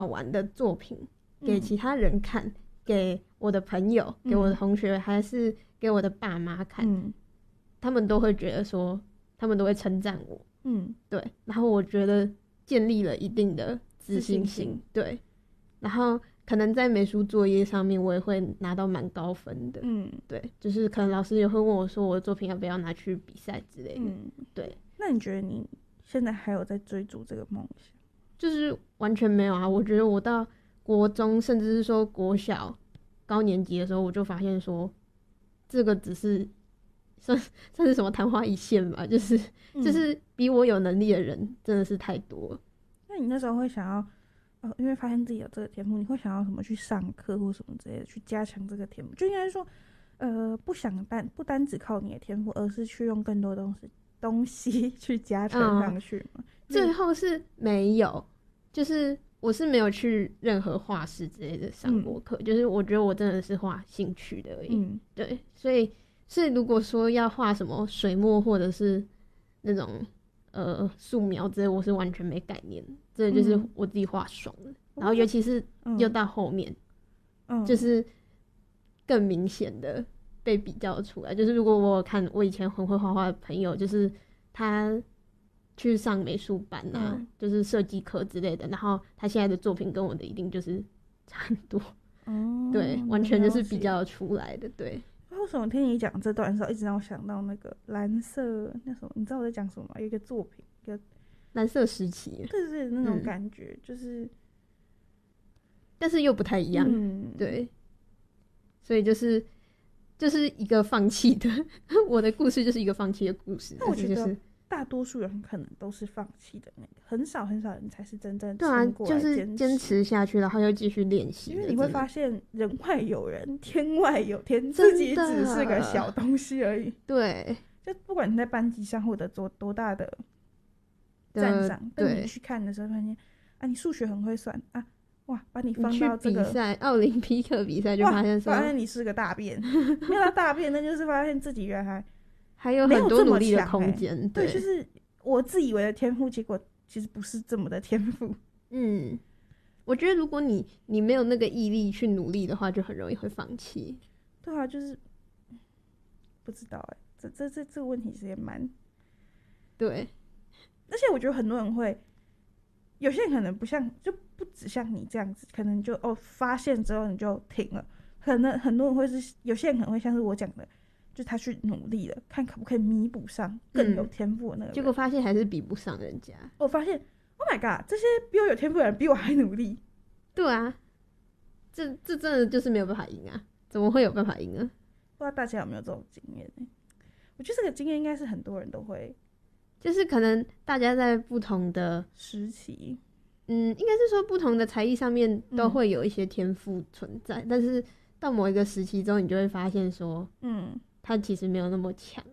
好玩的作品给其他人看，给我的朋友，给我的同学，还是给我的爸妈看，他们都会觉得说，他们都会称赞我，对，然后我觉得建立了一定的自信心，对，然后可能在美术作业上面我也会拿到蛮高分的，对，就是可能老师也会问我说我的作品要不要拿去比赛之类的，对。 那你觉得你现在还有在追逐这个梦想？ 就是完全没有啊！我觉得我到国中，甚至是说国小高年级的时候，我就发现说，这个只是算是什么昙花一现吧，就是比我有能力的人真的是太多了。 那你那时候会想要，因为发现自己有这个天赋，你会想要什么去上课或什么之类的去加强这个天赋？就应该说，不单只靠你的天赋，而是去用更多东西去加成上去嘛。 最后是没有，就是我是没有去任何画室之类的上过课，就是我觉得我真的是画兴趣的而已。对，所以如果说要画什么水墨或者是那种素描之类，我是完全没概念，这就是我自己画爽了。然后尤其是又到后面，就是更明显的被比较出来。就是如果我有看我以前很会画画的朋友，就是他去上美术班啊，就是设计课之类的，然后他现在的作品跟我的一定就是差很多，对，完全就是比较出来的，对。 为什么听你讲这段的时候，一直让我想到那个蓝色那什么？你知道我在讲什么吗？有一个作品，一个蓝色时期， 对，那种感觉，就是， 但是又不太一样，对，所以就是一个放弃的，我的故事就是一个放弃的故事。 那我觉得大多数人可能都是放弃的那个，很少人才是真正撑过来就是坚持下去，然后又继续练习。 因为你会发现人外有人，天外有天，自己只是个小东西而已。 对， 就不管你在班级上获得多大的赞赏，但你去看的时候发现啊，你数学很会算啊，哇，把你放到这个比赛，奥林匹克比赛就发现你是个大便，没有大便，那就是发现自己原来还有很多努力的空间。 对，就是我自以为的天赋，结果其实不是这么的天赋。 我觉得如果你没有那个毅力去努力的话，就很容易会放弃。 对啊，就是不知道这个问题其实也蛮对， 而且我觉得很多人会，有些人可能就不只像你这样子，可能就发现之后你就停了，可能很多人会是，有些人可能会像是我讲的，就他去努力了，看可不可以弥补上更有天赋的那个人， 结果发现还是比不上人家。 我发现 Oh my god， 这些比我有天赋的人比我还努力。 对啊，这真的就是没有办法赢啊，怎么会有办法赢呢？ 不知道大家有没有这种经验呢？我觉得这个经验应该是很多人都会， 就是可能大家在不同的时期， 应该是说不同的才艺上面都会有一些天赋存在，但是到某一个时期之后，你就会发现说，他其实没有那么强，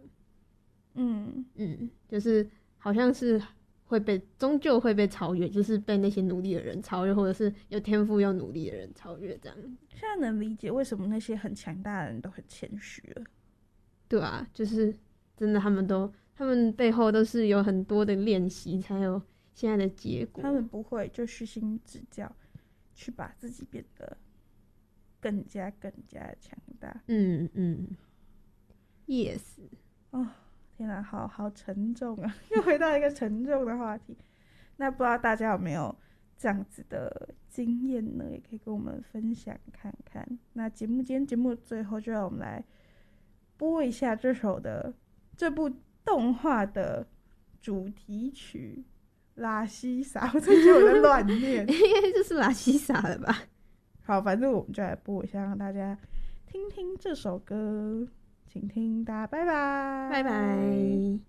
就是好像是终究会被超越，就是被那些努力的人超越，或者是有天赋又努力的人超越，这样。 现在能理解为什么那些很强大的人都很谦虚了。 对啊，就是真的，他们背后都是有很多的练习，才有现在的结果。 他们不会就虚心指教，去把自己变得更加强大。 Yes。 天哪，好沉重啊！又回到一个沉重的话题。那不知道大家有没有这样子的经验呢？也可以跟我们分享看看。那今天节目的最后，就让我们来播一下这部动画的主题曲《拉西萨》。我真觉得我在乱念， 应该就是拉西萨了吧？ 好，反正我们就来播一下，让大家听听这首歌。请听，大家拜拜， 拜拜。